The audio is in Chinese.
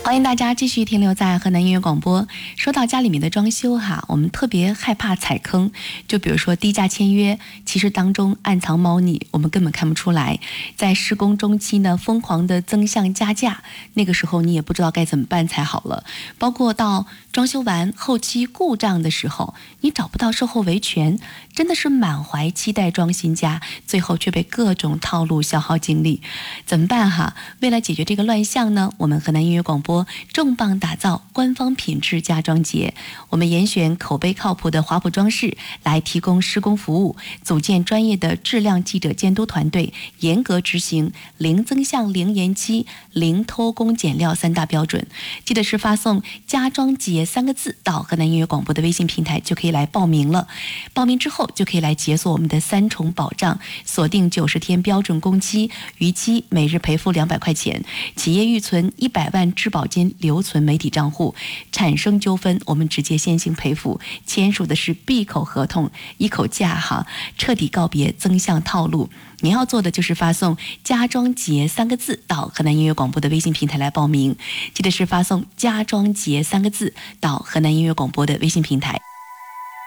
欢迎大家继续停留在河南音乐广播。说到家里面的装修哈，我们特别害怕踩坑，就比如说低价签约，其实当中暗藏猫腻，我们根本看不出来。在施工中期呢，疯狂的增项加价，那个时候你也不知道该怎么办才好了。包括到装修完后期故障的时候，你找不到售后维权，真的是满怀期待装新家，最后却被各种套路消耗精力，怎么办哈？为了解决这个乱象呢，我们河南音乐广播重磅打造官方品质家装节，我们严选口碑靠谱的华普装饰来提供施工服务，组建专业的质量记者监督团队，严格执行零增项、零延期、零偷工减料3大标准。记得是发送家装节3个字到河南音乐广播的微信平台就可以来报名了。报名之后就可以来解锁我们的3重保障，锁定90天标准工期，逾期每日赔付200块钱，企业预存100万质保金留存媒体账户，产生纠纷我们直接先行赔付，签署的是闭口合同，一口价哈，彻底告别增项套路。您要做的就是发送家装节3个字到河南音乐广播的微信平台来报名，记得是发送家装节3个字到河南音乐广播的微信平台。